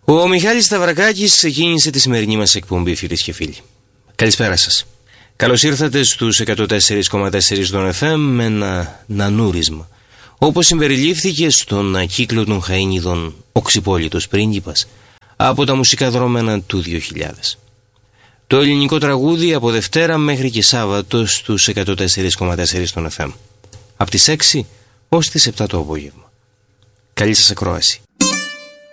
Ο Μιχάλης Σταυρακάκης ξεκίνησε τη σημερινή μας εκπομπή, φίλες και φίλοι. Καλησπέρα σας. Καλώς ήρθατε στους 104,4 των FM με ένα νανούρισμα, όπως συμπεριλήφθηκε στον κύκλο των Χαΐνιδων «Ο Ξυπόλυτος Πρίγκιπας» από τα μουσικά δρόμενα του 2000. Το ελληνικό τραγούδι από Δευτέρα μέχρι και Σάββατο στους 104,4 των FM, από τις 6 ως τις 7 το απόγευμα. Καλή σας ακρόαση.